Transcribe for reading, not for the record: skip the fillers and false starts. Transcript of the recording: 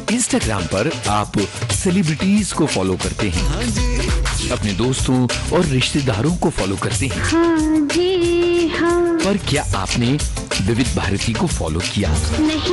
Instagram पर आप celebrities को फॉलो करते हैं, अपने दोस्तों और रिश्तेदारों को फॉलो करते हैं। हाँ जी हाँ। पर क्या आपने विविध भारती को फॉलो किया? नहीं।